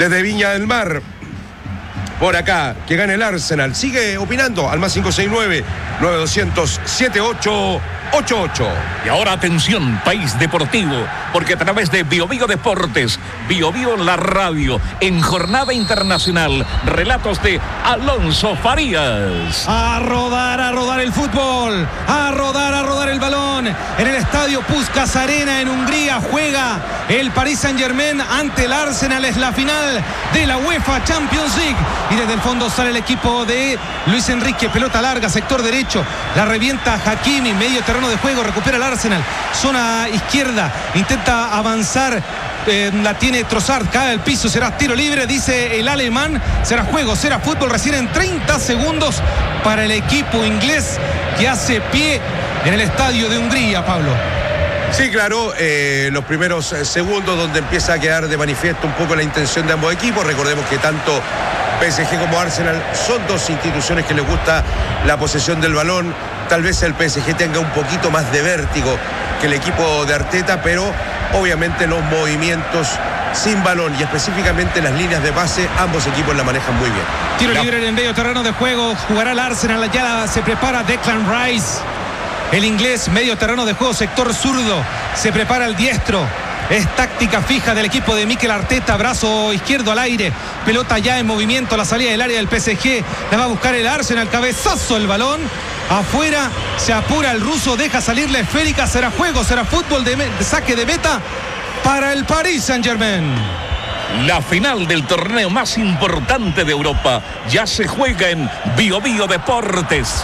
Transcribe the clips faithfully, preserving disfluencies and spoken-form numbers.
desde Viña del Mar. Por acá, que gane el Arsenal. Sigue opinando al más cinco seis nueve, nueve dos cero cero, siete ocho ocho ocho. Y ahora atención, País Deportivo, porque a través de Bio Bio Deportes, Bio Bio la radio, en jornada internacional, relatos de Alonso Farías. A rodar, a rodar el fútbol, a rodar, a rodar el balón. En el estadio Puskás Arena en Hungría juega el Paris Saint-Germain ante el Arsenal. Es la final de la UEFA Champions League. Y desde el fondo sale el equipo de Luis Enrique. Pelota larga, sector derecho. La revienta Hakimi, medio terreno de juego. Recupera el Arsenal. Zona izquierda. Intenta avanzar. Eh, la tiene Trossard. Cae al piso. Será tiro libre, dice el alemán. Será juego, será fútbol. Recién en treinta segundos para el equipo inglés que hace pie en el estadio de Hungría, Pablo. Sí, claro, eh, los primeros segundos donde empieza a quedar de manifiesto un poco la intención de ambos equipos. Recordemos que tanto P S G como Arsenal son dos instituciones que les gusta la posesión del balón. Tal vez el P S G tenga un poquito más de vértigo que el equipo de Arteta, pero obviamente los movimientos sin balón y específicamente las líneas de pase, ambos equipos la manejan muy bien. Tiro libre en el medio terreno de juego. Jugará el Arsenal. Ya se prepara Declan Rice. El inglés, medio terreno de juego, sector zurdo. Se prepara el diestro. Es táctica fija del equipo de Mikel Arteta. Brazo izquierdo al aire. Pelota ya en movimiento. La salida del área del P S G. La va a buscar el Arsenal. Cabezazo el balón. Afuera. Se apura el ruso. Deja salir la esférica. Será juego. Será fútbol de, de saque de meta para el Paris Saint-Germain. La final del torneo más importante de Europa ya se juega en Bio Bio Deportes.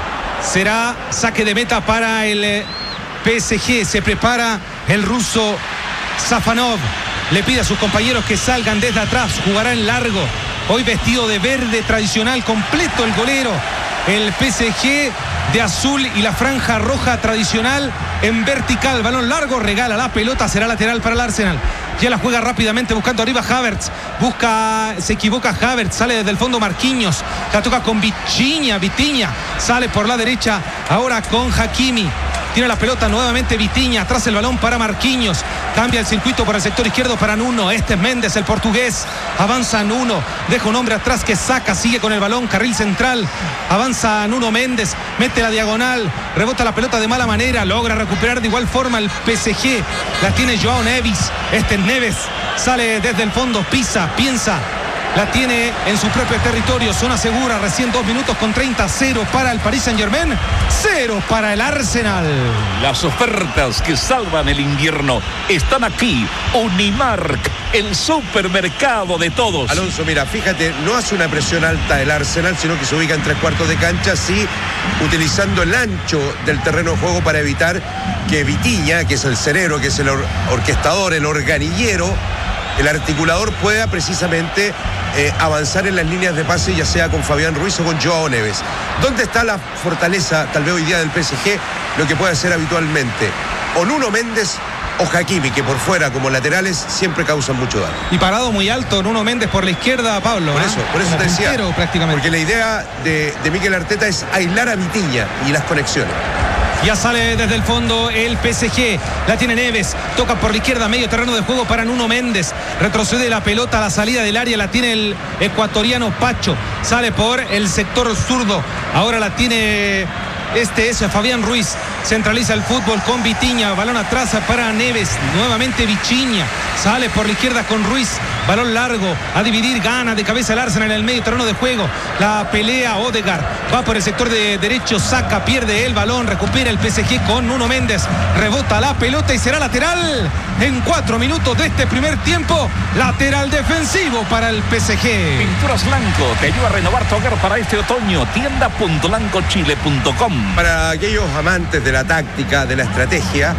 Será saque de meta para el P S G. Se prepara el ruso Safanov. Le pide a sus compañeros que salgan desde atrás. Jugará en largo. Hoy vestido de verde tradicional completo el golero. El P S G de azul y la franja roja tradicional en vertical. Balón largo, regala la pelota. Será lateral para el Arsenal. Ya la juega rápidamente buscando arriba Havertz. Busca, se equivoca Havertz. Sale desde el fondo Marquinhos. La toca con Vitinha. Vitinha sale por la derecha. Ahora con Hakimi. Tiene la pelota nuevamente Vitinha. Atrás el balón para Marquinhos. Cambia el circuito por el sector izquierdo para Nuno. Este es Méndez, el portugués. Avanza Nuno. Deja un hombre atrás que saca. Sigue con el balón. Carril central. Avanza Nuno Méndez. Mete la diagonal. Rebota la pelota de mala manera. Logra recuperar de igual forma el P S G. La tiene Joao Neves. Este es Neves. Sale desde el fondo. Pisa. Piensa. La tiene en su propio territorio. Zona segura. Recién dos minutos con treinta. Cero para el Paris Saint-Germain. Cero para el Arsenal. Las ofertas que salvan el invierno están aquí. Unimark, el supermercado de todos. Alonso, mira, fíjate, no hace una presión alta el Arsenal, sino que se ubica en tres cuartos de cancha, sí, utilizando el ancho del terreno de juego para evitar que Vitinha, que es el cerebro, que es el or- orquestador, el organillero, el articulador, pueda precisamente eh, avanzar en las líneas de pase, ya sea con Fabián Ruiz o con Joao Neves. ¿Dónde está la fortaleza, tal vez hoy día, del P S G? Lo que puede hacer habitualmente o Nuno Méndez o Hakimi, que por fuera como laterales siempre causan mucho daño. Y parado muy alto Nuno Méndez por la izquierda, Pablo. Por ¿eh? eso, por eso Como te decía. puntero, prácticamente. Porque la idea de, de Mikel Arteta es aislar a Vitinha y las conexiones. Ya sale desde el fondo el P S G. La tiene Neves. Toca por la izquierda. Medio terreno de juego para Nuno Méndez. Retrocede la pelota a la salida del área. La tiene el ecuatoriano Pacho. Sale por el sector zurdo. Ahora la tiene este es Fabián Ruiz. Centraliza el fútbol con Vitinha. Balón atrás para Neves. Nuevamente Vitinha. Sale por la izquierda con Ruiz. Balón largo. A dividir. Gana de cabeza el Arsenal en el medio terreno de juego. La pelea Odegaard. Va por el sector de derecho. Saca. Pierde el balón. Recupera el P S G con Nuno Méndez. Rebota la pelota y será lateral. En cuatro minutos de este primer tiempo. Lateral defensivo para el P S G. Pinturas Blanco te ayuda a renovar tu hogar para este otoño. tienda punto blanco chile punto com. Para aquellos amantes de la táctica, de la estrategia,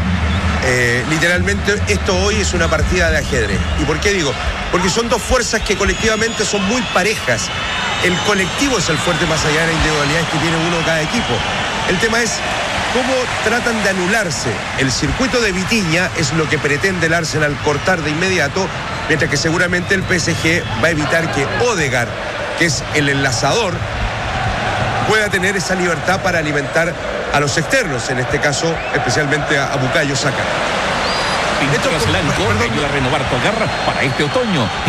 eh, literalmente esto hoy es una partida de ajedrez. ¿Y por qué digo? Porque son dos fuerzas que colectivamente son muy parejas. El colectivo es el fuerte más allá de las individualidades que tiene uno cada equipo. El tema es cómo tratan de anularse. El circuito de Vitinha es lo que pretende el Arsenal cortar de inmediato, mientras que seguramente el P S G va a evitar que Odegaard, que es el enlazador, pueda tener esa libertad para alimentar a los externos, en este caso especialmente a, a Bukayo Saka. Pinturas Blanco te ayuda a renovar tu hogar para este otoño.